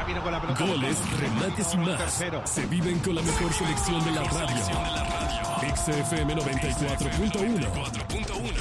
viene con la pelota. Goles, remates y más. Se viven con la mejor selección de la radio. XFM 94.1.